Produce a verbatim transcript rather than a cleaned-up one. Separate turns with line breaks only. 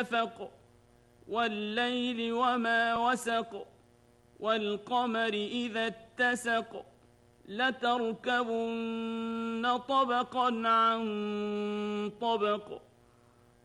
اتسق والليل وما وسق والقمر إذا اتسق لتركبن طبقا عن طبق